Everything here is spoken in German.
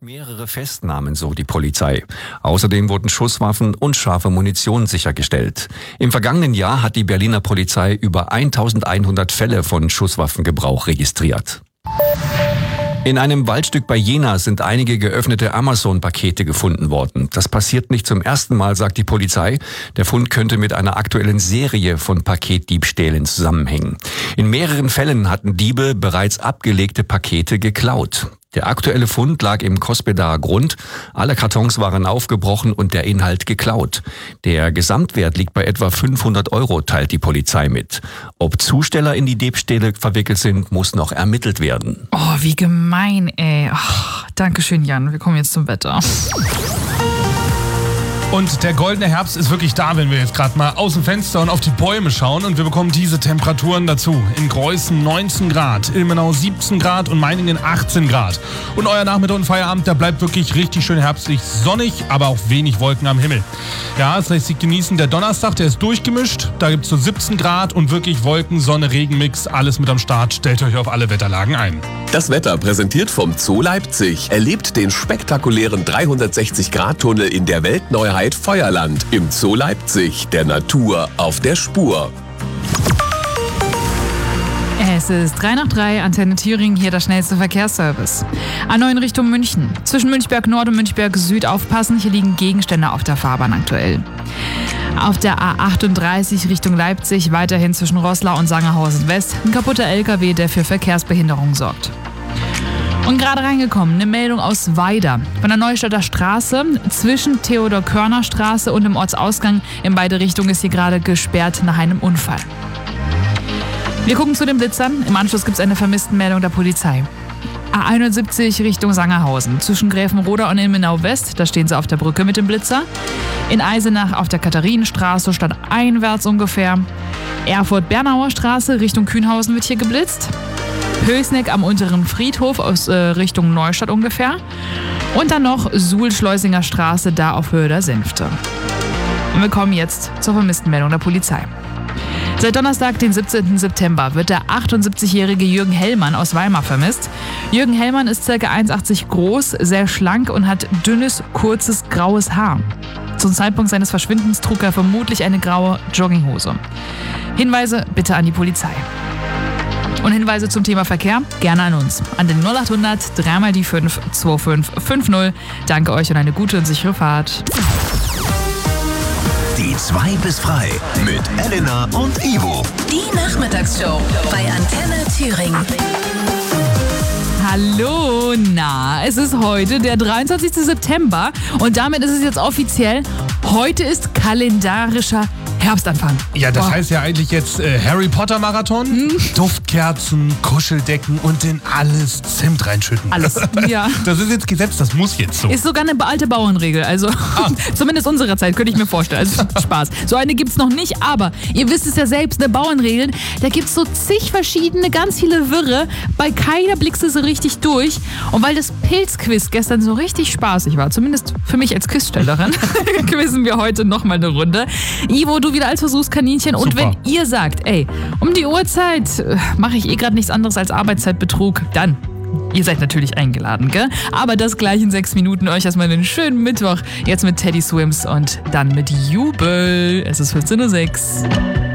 Mehrere Festnahmen, so die Polizei. Außerdem wurden Schusswaffen und scharfe Munition sichergestellt. Im vergangenen Jahr hat die Berliner Polizei über 1100 Fälle von Schusswaffengebrauch registriert. In einem Waldstück bei Jena sind einige geöffnete Amazon-Pakete gefunden worden. Das passiert nicht zum ersten Mal, sagt die Polizei. Der Fund könnte mit einer aktuellen Serie von Paketdiebstählen zusammenhängen. In mehreren Fällen hatten Diebe bereits abgelegte Pakete geklaut. Der aktuelle Fund lag im Kospedaer Grund. Alle Kartons waren aufgebrochen und der Inhalt geklaut. Der Gesamtwert liegt bei etwa 500 €, teilt die Polizei mit. Ob Zusteller in die Diebstähle verwickelt sind, muss noch ermittelt werden. Oh, wie gemein, ey. Dankeschön, Jan. Wir kommen jetzt zum Wetter. Und der goldene Herbst ist wirklich da, wenn wir jetzt gerade mal aus dem Fenster und auf die Bäume schauen. Und wir bekommen diese Temperaturen dazu. In Greußen 19 Grad, Ilmenau 17 Grad und Meiningen 18 Grad. Und euer Nachmittag und Feierabend, der bleibt wirklich richtig schön herbstlich, sonnig, aber auch wenig Wolken am Himmel. Ja, das heißt, Sie genießen der Donnerstag, der ist durchgemischt. Da gibt es so 17 Grad und wirklich Wolken, Sonne, Regenmix, alles mit am Start. Stellt euch auf alle Wetterlagen ein. Das Wetter präsentiert vom Zoo Leipzig. Erlebt den spektakulären 360-Grad-Tunnel in der Weltneuheit Feuerland im Zoo Leipzig, der Natur auf der Spur. Es ist 3 nach 3, Antenne Thüringen, hier der schnellste Verkehrsservice. A9 Richtung München. Zwischen Münchberg Nord und Münchberg Süd aufpassen, hier liegen Gegenstände auf der Fahrbahn aktuell. Auf der A38 Richtung Leipzig, weiterhin zwischen Roßlau und Sangerhausen West, ein kaputter LKW, der für Verkehrsbehinderung sorgt. Und gerade reingekommen, eine Meldung aus Weida. Von der Neustadter Straße zwischen Theodor-Körner-Straße und dem Ortsausgang in beide Richtungen ist hier gerade gesperrt nach einem Unfall. Wir gucken zu den Blitzern. Im Anschluss gibt es eine Vermisstenmeldung der Polizei. A71 Richtung Sangerhausen. Zwischen Gräfenroda und Ilmenau West, da stehen sie auf der Brücke mit dem Blitzer. In Eisenach auf der Katharinenstraße stadteinwärts ungefähr. Erfurt-Bernauer Straße Richtung Kühnhausen wird hier geblitzt. Höchsneck am unteren Friedhof aus Richtung Neustadt ungefähr. Und dann noch Suhl-Schleusinger Straße, da auf Höhe der Senfte. Und wir kommen jetzt zur Vermisstenmeldung der Polizei. Seit Donnerstag, den 17. September, wird der 78-jährige Jürgen Hellmann aus Weimar vermisst. Jürgen Hellmann ist ca. 1,80 groß, sehr schlank und hat dünnes, kurzes, graues Haar. Zum Zeitpunkt seines Verschwindens trug er vermutlich eine graue Jogginghose. Hinweise bitte an die Polizei. Und Hinweise zum Thema Verkehr gerne an uns. An den 0800 3 die 5 2550. Danke euch und eine gute und sichere Fahrt. Die 2 bis frei mit Elena und Ivo. Die Nachmittagsshow bei Antenne Thüringen. Hallo, es ist heute der 23. September und damit ist es jetzt offiziell, heute ist kalendarischer Herbstanfang. Ja, das heißt ja eigentlich jetzt Harry Potter Marathon, Duftkerzen, Kuscheldecken und in alles Zimt reinschütten. Alles, ja. Das ist jetzt Gesetz, das muss jetzt so. Ist sogar eine alte Bauernregel, also zumindest unserer Zeit, könnte ich mir vorstellen. Also Spaß. So eine gibt's noch nicht, aber ihr wisst es ja selbst, eine Bauernregel, da gibt's so zig verschiedene, ganz viele Wirre, bei keiner blickst du so richtig durch. Und weil das Pilzquiz gestern so richtig spaßig war, zumindest für mich als Quizstellerin, quizzen wir heute nochmal eine Runde. Ivo, du wieder als Versuchskaninchen. Super. Und wenn ihr sagt, ey, um die Uhrzeit mache ich gerade nichts anderes als Arbeitszeitbetrug, dann ihr seid natürlich eingeladen, gell? Aber das gleich in 6 Minuten. Euch erstmal einen schönen Mittwoch. Jetzt mit Teddy Swims und dann mit Jubel. Es ist 14:06 Uhr.